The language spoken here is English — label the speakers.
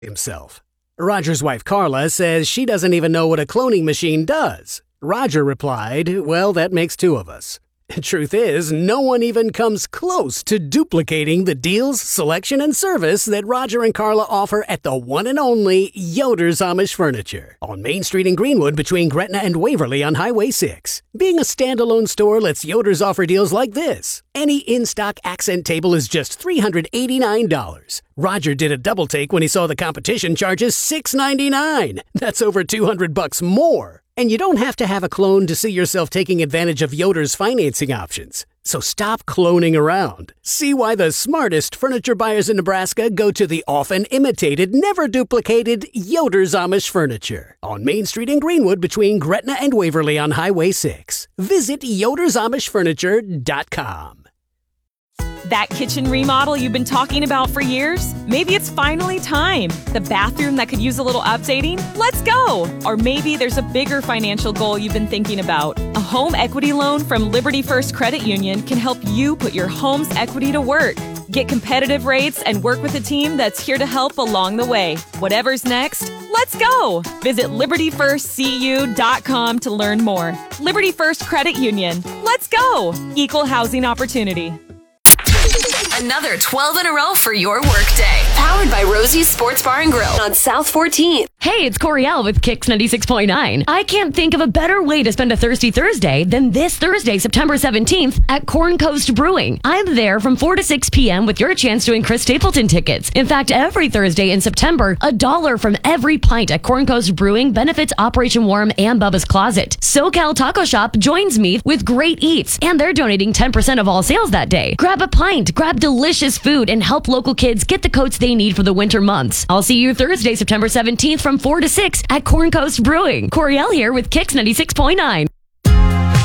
Speaker 1: himself. Roger's wife Carla says she doesn't even know what a cloning machine does. Roger replied, "Well, that makes two of us." Truth is, no one even comes close to duplicating the deals, selection, and service that Roger and Carla offer at the one and only Yoder's Amish Furniture on Main Street in Greenwood between Gretna and Waverly on Highway 6. Being a standalone store lets Yoder's offer deals like this. Any in-stock accent table is just $389. Roger did a double take when he saw the competition charges $699. That's over $200 more. And you don't have to have a clone to see yourself taking advantage of Yoder's financing options. So stop cloning around. See why the smartest furniture buyers in Nebraska go to the often imitated, never duplicated Yoder's Amish Furniture on Main Street in Greenwood between Gretna and Waverly on Highway 6. Visit yodersamishfurniture.com.
Speaker 2: That kitchen remodel you've been talking about for years? Maybe it's finally time. The bathroom that could use a little updating? Let's go! Or maybe there's a bigger financial goal you've been thinking about. A home equity loan from Liberty First Credit Union can help you put your home's equity to work. Get competitive rates and work with a team that's here to help along the way. Whatever's next, let's go! Visit LibertyFirstCU.com to learn more. Liberty First Credit Union. Let's go! Equal housing opportunity.
Speaker 3: Another 12 in a row for your workday. Powered by Rosie's Sports Bar and Grill on South 14th.
Speaker 4: Hey, it's Coriel with Kicks 96.9. I can't think of a better way to spend a Thirsty Thursday than this Thursday, September 17th at Corn Coast Brewing. I'm there from 4 to 6 p.m. with your chance to win Chris Stapleton tickets. In fact, every Thursday in September, $1 from every pint at Corn Coast Brewing benefits Operation Warm and Bubba's Closet. SoCal Taco Shop joins me with great eats, and they're donating 10% of all sales that day. Grab a pint, grab delicious food, and help local kids get the coats they need for the winter months. I'll see you Thursday, September 17th from 4 to 6 at Corn Coast Brewing. Coriel here with Kicks 96.9.